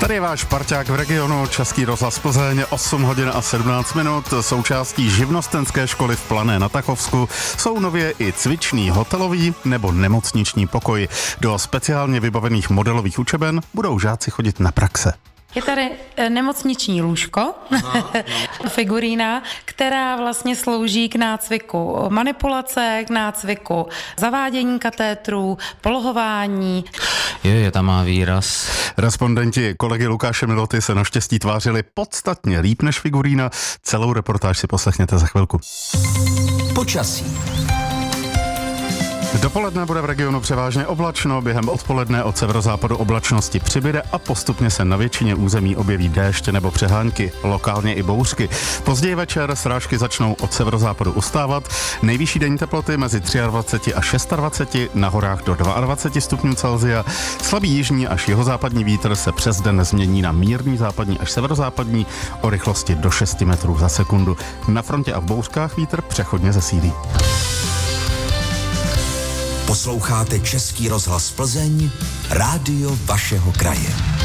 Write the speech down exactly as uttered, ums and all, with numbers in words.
Tady je váš parťák v regionu, Český rozhlas Plzeň, osm hodin a sedmnáct minut. Součástí živnostenské školy v Plané na Tachovsku jsou nově i cvičný hotelový nebo nemocniční pokoj. Do speciálně vybavených modelových učeben budou žáci chodit na praxe. Je tady nemocniční lůžko, aha, figurína, která vlastně slouží k nácviku manipulace, k nácviku zavádění katétrů, polohování. Je, je tam má výraz. Respondenti kolegy Lukáše Miloty se naštěstí tvářili podstatně líp než figurína. Celou reportáž si poslechněte za chvilku. Počasí. Dopoledne bude v regionu převážně oblačno, během odpoledne od severozápadu oblačnosti přibyde a postupně se na většině území objeví déšť nebo přehánky, lokálně i bouřky. Později večer srážky začnou od severozápadu ustávat, nejvyšší denní teploty mezi dvacet tři a dvacet šest, na horách do dvacet dva stupňů Celsia. Slabý jižní až jihozápadní vítr se přes den změní na mírný západní až severozápadní o rychlosti do šesti metrů za sekundu. Na frontě a v bouřkách vítr přechodně zesílí. Posloucháte Český rozhlas Plzeň, rádio vašeho kraje.